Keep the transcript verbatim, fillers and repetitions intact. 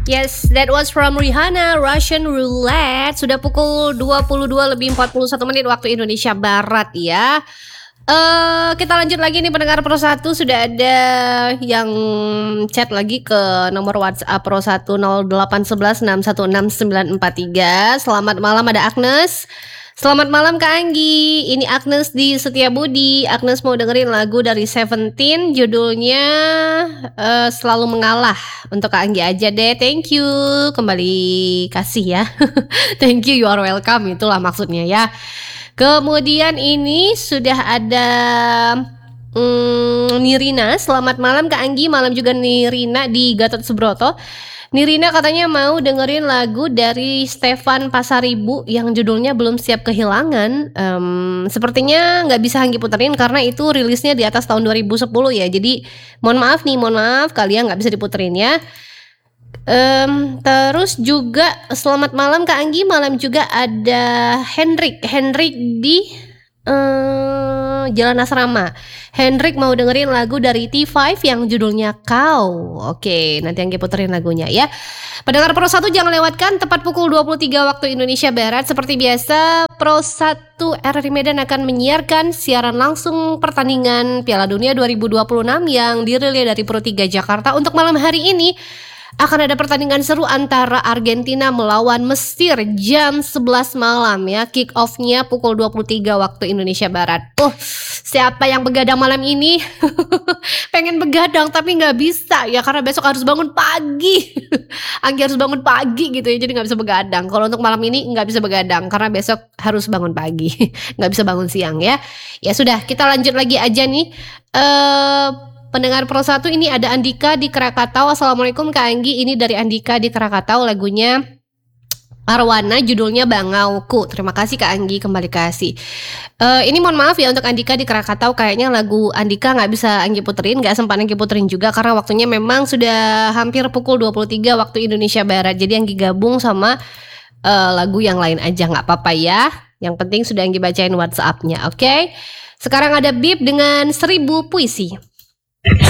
Yes, that was from Rihanna, Russian Roulette. Sudah pukul dua puluh dua lebih empat puluh satu menit waktu Indonesia Barat ya. Eh kita lanjut lagi nih pendengar Pro satu. Sudah ada yang chat lagi ke nomor WhatsApp Pro satu nol delapan satu satu enam satu enam sembilan empat tiga. Selamat malam, ada Agnes. Selamat malam Kak Anggi, ini Agnes di Setiabudi. Agnes mau dengerin lagu dari Seventeen, judulnya uh, Selalu Mengalah. Untuk Kak Anggi aja deh, thank you. Kembali kasih ya. Thank you, you are welcome, itulah maksudnya ya. Kemudian ini sudah ada hmm, Nirina. Selamat malam Kak Anggi, malam juga Nirina di Gatot Subroto. Nirina katanya mau dengerin lagu dari Stefan Pasaribu yang judulnya Belum Siap Kehilangan. um, Sepertinya gak bisa Anggi puterin karena itu rilisnya di atas tahun dua ribu sepuluh ya. Jadi mohon maaf nih, mohon maaf kalian gak bisa diputerin ya. um, Terus juga selamat malam Kak Anggi, malam juga ada Hendrik Hendrik di uh, Jalan Asrama. Hendrik mau dengerin lagu dari T five yang judulnya Kau. Oke, nanti Anggi puterin lagunya ya. Pendengar Pro satu jangan lewatkan tepat pukul dua puluh tiga waktu Indonesia Barat. Seperti biasa, Pro satu R R I Medan akan menyiarkan siaran langsung pertandingan Piala Dunia dua ribu dua puluh enam yang dirilis dari Pro tiga Jakarta. Untuk malam hari ini akan ada pertandingan seru antara Argentina melawan Mesir jam sebelas malam ya. Kick off-nya pukul dua puluh tiga waktu Indonesia Barat. Oh, siapa yang begadang malam ini? Pengen begadang tapi gak bisa ya, karena besok harus bangun pagi. Anggi harus bangun pagi gitu ya, jadi gak bisa begadang. Kalau untuk malam ini gak bisa begadang karena besok harus bangun pagi. Gak bisa bangun siang ya. Ya sudah, kita lanjut lagi aja nih. Eh uh, Pendengar Pro satu, ini ada Andika di Krakatau. Assalamualaikum Kak Anggi, ini dari Andika di Krakatau, lagunya Arwana, judulnya Bangauku. Terima kasih Kak Anggi, kembali kasih. uh, Ini mohon maaf ya untuk Andika di Krakatau, kayaknya lagu Andika gak bisa Anggi puterin, gak sempat Anggi puterin juga karena waktunya memang sudah hampir pukul dua puluh tiga waktu Indonesia Barat. Jadi Anggi gabung sama uh, lagu yang lain aja, gak apa-apa ya. Yang penting sudah Anggi bacain WhatsApp-nya, oke okay? Sekarang ada Bib dengan Seribu Puisi.